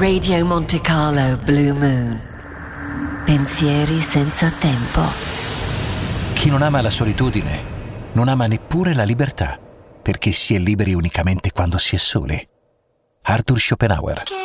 Radio Monte Carlo Blue Moon. Pensieri senza tempo. Chi non ama la solitudine non ama neppure la libertà, perché si è liberi unicamente quando si è soli. Arthur Schopenhauer.